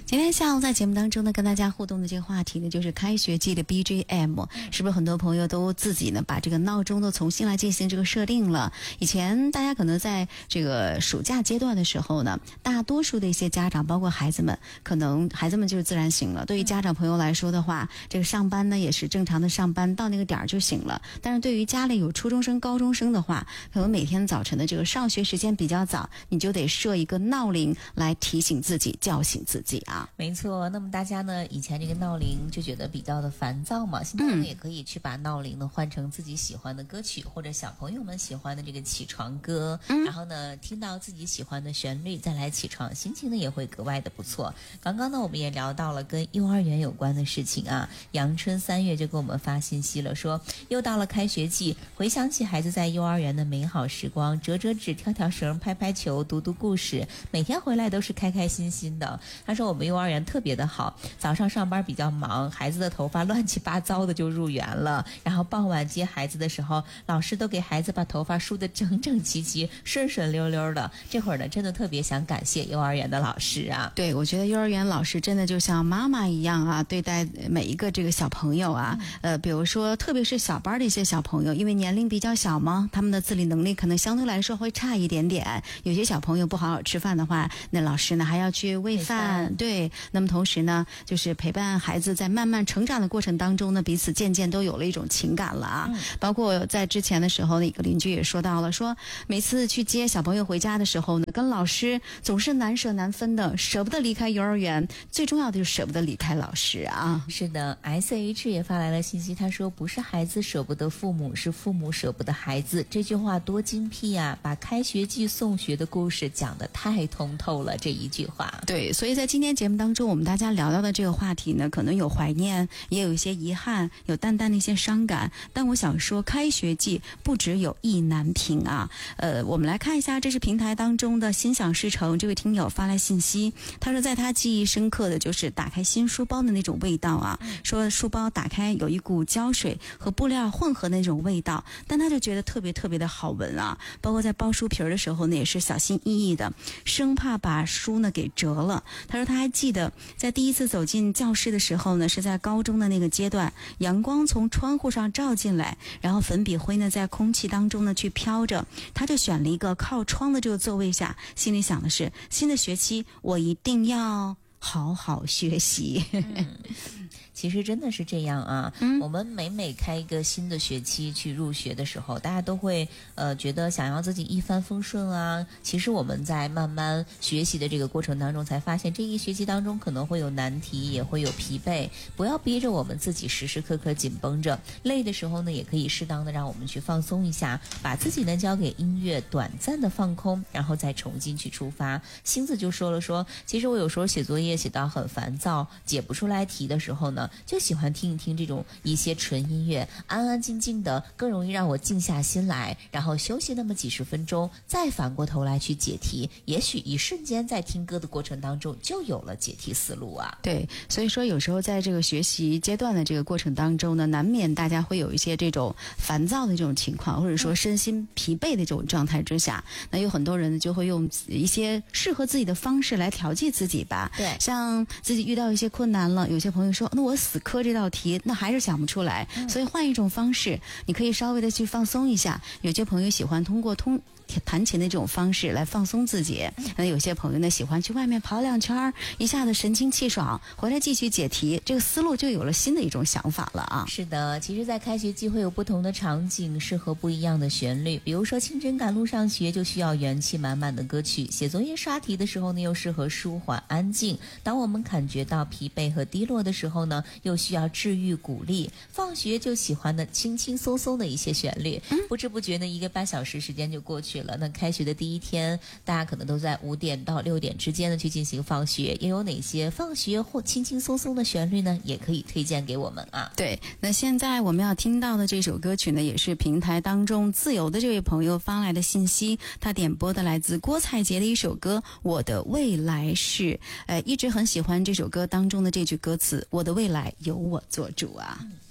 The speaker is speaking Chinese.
今天下午在节目当中呢，跟大家互动的这个话题呢，就是开学季的 BGM， 是不是很多朋友都自己呢把这个闹钟都重新来进行这个设定了？以前大家可能在这个暑假阶段的时候呢，大多数的一些家长，包括孩子们，可能孩子们就是自然醒了。对于家长朋友来说的话，这个上班呢也是正常的上班，到那个点儿就醒了。但是对于家里有初中生、高中生的话，可能每天早晨的这个上学时间比较早，你就得设一个闹铃来提醒自己、叫醒自己啊。 没错，那么大家呢，以前这个闹铃就觉得比较的烦躁嘛，现在呢也可以去把闹铃呢换成自己喜欢的歌曲，或者小朋友们喜欢的这个起床歌，然后呢听到自己喜欢的旋律再来起床，心情呢也会格外的不错。刚刚呢我们也聊到了跟幼儿园有关的事情啊，阳春3月就给我们发信息了，说又到了开学季，回想起孩子在幼儿园的美好时光，折折纸、跳跳绳、拍拍球、读读故事，每天回来都是开开心心的。他说我们幼儿园特别的好，早上上班比较忙，孩子的头发乱七八糟的就入园了，然后傍晚接孩子的时候，老师都给孩子把头发梳得整整齐齐、顺顺溜溜的。这会儿呢真的特别想感谢幼儿园的老师啊。 对，我觉得幼儿园老师真的就像妈妈一样啊，对待每一个这个小朋友啊，比如说特别是小班的一些小朋友，因为年龄比较小嘛，他们的自理能力可能相对来说会差一点点。有些小朋友不好好吃饭的话，那老师呢还要去喂饭，对。那么同时呢，就是陪伴孩子在慢慢成长的过程当中呢，彼此渐渐都有了一种情感了啊。包括在之前的时候呢，一个邻居也说到了，说每次去接小朋友回家的时候呢，跟老师总是难舍难分的，舍不得离开幼儿园，最重要的就是舍不得离开老师啊。 是的 ，SH 也发来了信息，他说不是孩子舍不得父母，是父母舍不得孩子。这句话多精辟啊，把开学季送学的故事讲得太通透了，这一句话。 对，所以在今天节目当中，我们大家聊到的这个话题呢，可能有怀念，也有一些遗憾，有淡淡的一些伤感。但我想说，开学季不只有意难平啊。我们来看一下，这是平台当中的心想事成这位听友发来信息，他说在他记忆深刻的就是打开新书包的那种味道啊，说书包打开有一股胶水和布料混合的那种味道，但他就觉得特别特别的好闻啊。包括在包书皮的时候呢，也是小心翼翼的，生怕把书呢给折了。他说他还记得在第一次走进教室的时候呢，是在高中的那个阶段，阳光从窗户上照进来，然后粉笔灰呢在空气当中呢去飘着，他就选了一个靠窗的这个座位下，心里想的是新的学期我一定要好好学习。 其实真的是这样啊，我们每开一个新的学期去入学的时候，大家都会觉得想要自己一帆风顺啊。其实我们在慢慢学习的这个过程当中，才发现这一学期当中可能会有难题，也会有疲惫，不要逼着我们自己时时刻刻紧绷着。累的时候呢，也可以适当的让我们去放松一下，把自己呢交给音乐，短暂的放空，然后再重新去出发。星子就说了说，其实我有时候写作业写到很烦躁，解不出来题的时候呢，就喜欢听一听这种一些纯音乐，安安静静的，更容易让我静下心来，然后休息那么几十分钟，再反过头来去解题，也许一瞬间在听歌的过程当中就有了解题思路啊。 对，所以说有时候在这个学习阶段的这个过程当中呢，难免大家会有一些这种烦躁的这种情况，或者说身心疲惫的这种状态之下，那有很多人就会用一些适合自己的方式来调剂自己吧。 对， 像自己遇到一些困难了，有些朋友说那我死磕这道题，那还是想不出来，所以换一种方式，你可以稍微的去放松一下。有些朋友喜欢通过弹琴的这种方式来放松自己，那有些朋友呢喜欢去外面跑2圈，一下子神清气爽，回来继续解题，这个思路就有了新的一种想法了啊。 是的，其实在开学季会有不同的场景，适合不一样的旋律，比如说清晨赶路上学就需要元气满满的歌曲，写作业刷题的时候呢又适合舒缓安静，当我们感觉到疲惫和低落的时候呢，又需要治愈鼓励，放学就喜欢的轻轻松松的一些旋律，不知不觉呢1个半小时时间就过去了。那开学的第一天，大家可能都在5点到6点之间的去进行放学，又有哪些放学或轻轻松松的旋律呢？也可以推荐给我们啊。 对，那现在我们要听到的这首歌曲呢，也是平台当中自由的这位朋友发来的信息，他点播的来自郭采洁的一首歌《我的未来是》。一直很喜欢这首歌当中的这句歌词，我的未来由我做主啊。